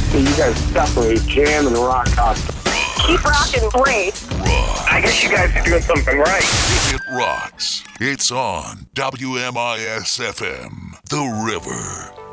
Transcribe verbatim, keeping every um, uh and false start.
You guys definitely jam and rock out. Keep rocking great. Rock. I guess you guys are doing something right. It rocks. It's on W M I S F M, The River.